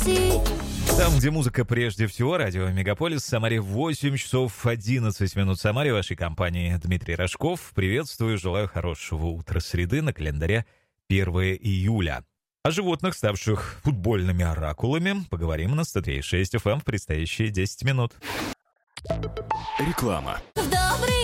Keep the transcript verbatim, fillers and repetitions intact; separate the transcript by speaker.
Speaker 1: Там, где музыка прежде всего, радио Мегаполис, в Самаре восемь часов одиннадцать минут. В Самаре, вашей компании Дмитрий Рожков. Приветствую, желаю хорошего утра среды, на календаре первое июля. О животных, ставших футбольными оракулами, поговорим на сто три и шесть эф эм в предстоящие десять минут.
Speaker 2: Реклама.